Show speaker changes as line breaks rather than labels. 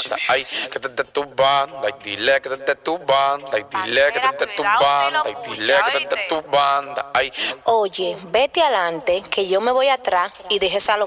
Ay, que te tu banda, y dile que te tu banda, y dile que te tu banda, y dile que te tu banda. Ay.
Oye, vete adelante, que yo me voy atrás y deje esa locura.